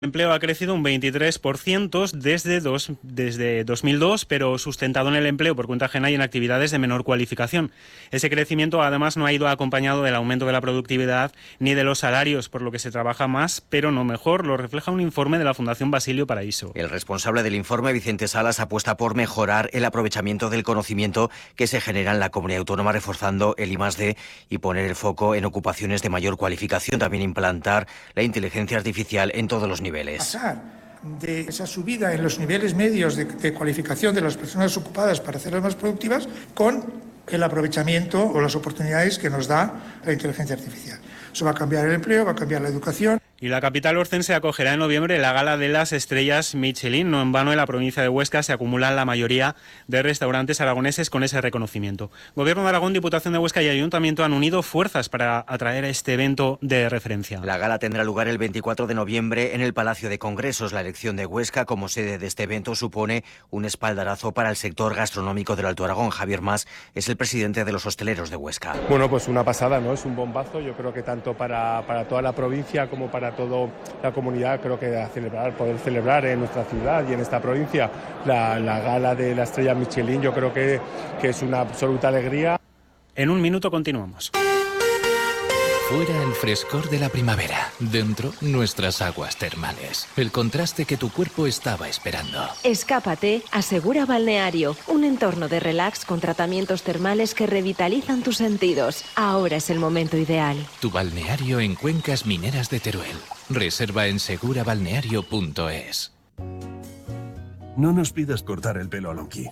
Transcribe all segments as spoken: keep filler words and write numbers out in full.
El empleo ha crecido un veintitrés por ciento desde, dos, desde dos mil dos, pero sustentado en el empleo por cuenta ajena y en actividades de menor cualificación. Ese crecimiento además no ha ido acompañado del aumento de la productividad ni de los salarios, por lo que se trabaja más, pero no mejor. Lo refleja un informe de la Fundación Basilio Paraíso. El responsable del informe, Vicente Salas, apuesta por mejorar el aprovechamiento del conocimiento que se genera en la comunidad autónoma, reforzando el I más D y poner el foco en ocupaciones de mayor cualificación. También implantar la inteligencia artificial en todos los niveles. Pasar de esa subida en los niveles medios de, de cualificación de las personas ocupadas para hacerlas más productivas con el aprovechamiento o las oportunidades que nos da la inteligencia artificial. Eso va a cambiar el empleo, va a cambiar la educación. Y la capital orcense acogerá en noviembre la gala de las estrellas Michelin. No en vano en la provincia de Huesca se acumulan la mayoría de restaurantes aragoneses con ese reconocimiento. Gobierno de Aragón, Diputación de Huesca y Ayuntamiento han unido fuerzas para atraer a este evento de referencia. La gala tendrá lugar el veinticuatro de noviembre en el Palacio de Congresos. La elección de Huesca como sede de este evento supone un espaldarazo para el sector gastronómico del Alto Aragón. Javier Mas es el presidente de los hosteleros de Huesca. Bueno, pues una pasada, ¿no? Es un bombazo. Yo creo que tanto para, para toda la provincia como para toda la comunidad, creo que a celebrar, poder celebrar en nuestra ciudad y en esta provincia la, la gala de la estrella Michelin, yo creo que, que es una absoluta alegría. En un minuto continuamos. Fuera el frescor de la primavera, dentro nuestras aguas termales. El contraste que tu cuerpo estaba esperando. Escápate a Segura Balneario, un entorno de relax con tratamientos termales que revitalizan tus sentidos. Ahora es el momento ideal. Tu balneario en Cuencas Mineras de Teruel. Reserva en segura balneario punto es. No nos pidas cortar el pelo a Lonky.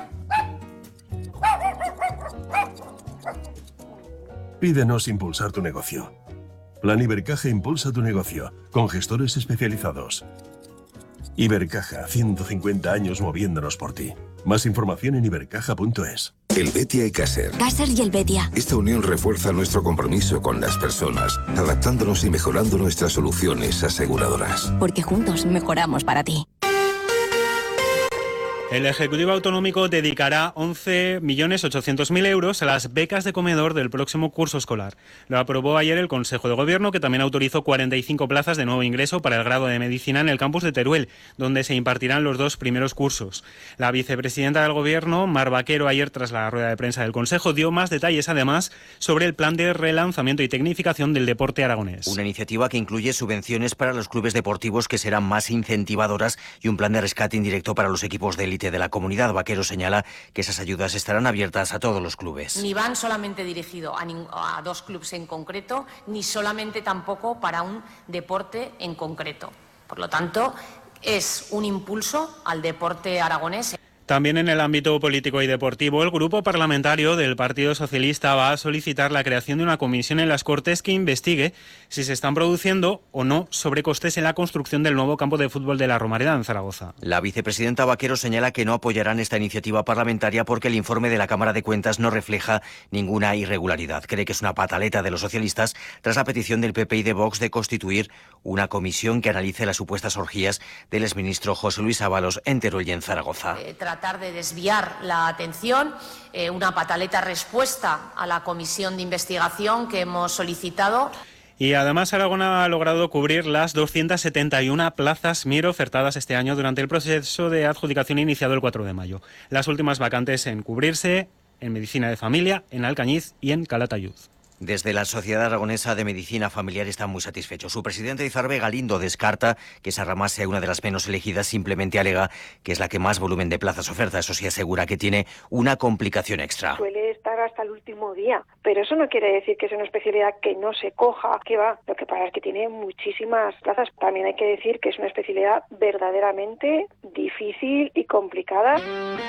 Pídenos impulsar tu negocio. Plan Ibercaja impulsa tu negocio, con gestores especializados. Ibercaja, ciento cincuenta años moviéndonos por ti. Más información en ibercaja punto es. Helvetia y Caser. Caser y Helvetia. Esta unión refuerza nuestro compromiso con las personas, adaptándonos y mejorando nuestras soluciones aseguradoras. Porque juntos mejoramos para ti. El Ejecutivo Autonómico dedicará once millones ochocientos mil euros a las becas de comedor del próximo curso escolar. Lo aprobó ayer el Consejo de Gobierno, que también autorizó cuarenta y cinco plazas de nuevo ingreso para el grado de Medicina en el campus de Teruel, donde se impartirán los dos primeros cursos. La vicepresidenta del Gobierno, Mar Vaquero, ayer tras la rueda de prensa del Consejo, dio más detalles además sobre el plan de relanzamiento y tecnificación del deporte aragonés. Una iniciativa que incluye subvenciones para los clubes deportivos que serán más incentivadoras y un plan de rescate indirecto para los equipos de élite de la comunidad. Vaquero señala que esas ayudas estarán abiertas a todos los clubes. Ni van solamente dirigido a, a dos clubes en concreto, ni solamente tampoco para un deporte en concreto. Por lo tanto, es un impulso al deporte aragonés. También en el ámbito político y deportivo, el Grupo Parlamentario del Partido Socialista va a solicitar la creación de una comisión en las Cortes que investigue si se están produciendo o no sobrecostes en la construcción del nuevo campo de fútbol de la Romareda en Zaragoza. La vicepresidenta Vaquero señala que no apoyarán esta iniciativa parlamentaria porque el informe de la Cámara de Cuentas no refleja ninguna irregularidad. Cree que es una pataleta de los socialistas tras la petición del P P y de Vox de constituir una comisión que analice las supuestas orgías del exministro José Luis Ábalos en Teruel y en Zaragoza. Eh, tratar de desviar la atención, eh, una pataleta respuesta a la comisión de investigación que hemos solicitado. Y además Aragón ha logrado cubrir las doscientas setenta y una plazas Mir ofertadas este año durante el proceso de adjudicación iniciado el cuatro de mayo. Las últimas vacantes en cubrirse en Medicina de Familia, en Alcañiz y en Calatayud. Desde la Sociedad Aragonesa de Medicina Familiar están muy satisfechos. Su presidente Izarbe Galindo descarta que esa rama sea una de las menos elegidas, simplemente alega que es la que más volumen de plazas oferta. Eso sí asegura que tiene una complicación extra. Suele estar hasta el último día, pero eso no quiere decir que sea una especialidad que no se coja, que va. Lo que pasa es que tiene muchísimas plazas. También hay que decir que es una especialidad verdaderamente difícil y complicada.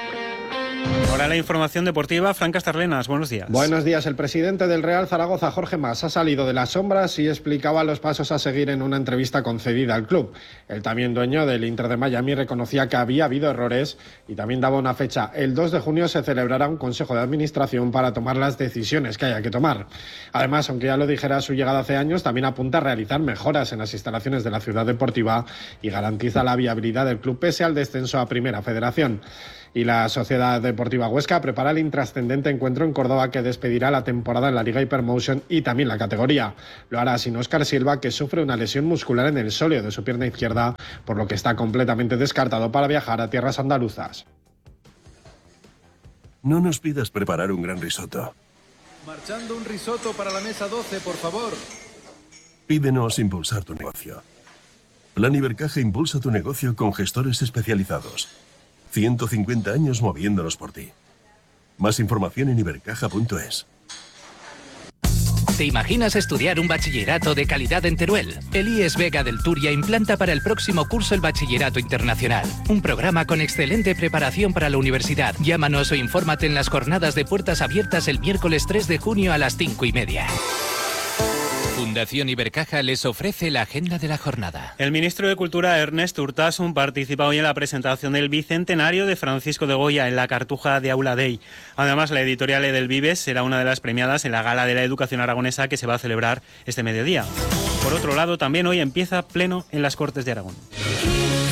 Ahora la información deportiva, Fran Castarlenas, buenos días. Buenos días. El presidente del Real Zaragoza, Jorge Mas, ha salido de las sombras y explicaba los pasos a seguir en una entrevista concedida al club. El también dueño del Inter de Miami reconocía que había habido errores y también daba una fecha. El dos de junio se celebrará un consejo de administración para tomar las decisiones que haya que tomar. Además, aunque ya lo dijera a su llegada hace años, también apunta a realizar mejoras en las instalaciones de la ciudad deportiva y garantiza la viabilidad del club pese al descenso a Primera Federación. Y la Sociedad Deportiva Huesca prepara el intrascendente encuentro en Córdoba que despedirá la temporada en la Liga Hypermotion y también la categoría. Lo hará sin Óscar Silva, que sufre una lesión muscular en el sóleo de su pierna izquierda, por lo que está completamente descartado para viajar a tierras andaluzas. No nos pidas preparar un gran risotto. Marchando un risotto para la mesa doce, por favor. Pídenos impulsar tu negocio. Plan Ibercaja impulsa tu negocio con gestores especializados. ciento cincuenta años moviéndonos por ti. Más información en ibercaja punto es. ¿Te imaginas estudiar un bachillerato de calidad en Teruel? El I E S Vega del Turia implanta para el próximo curso el Bachillerato Internacional. Un programa con excelente preparación para la universidad. Llámanos o infórmate en las jornadas de puertas abiertas el miércoles tres de junio a las cinco y media. Fundación Ibercaja les ofrece la agenda de la jornada. El ministro de Cultura, Ernest Urtasun, participa hoy en la presentación del bicentenario de Francisco de Goya en la Cartuja de Aula Dei. Además, la editorial Edelvives será una de las premiadas en la Gala de la Educación Aragonesa que se va a celebrar este mediodía. Por otro lado, también hoy empieza pleno en las Cortes de Aragón.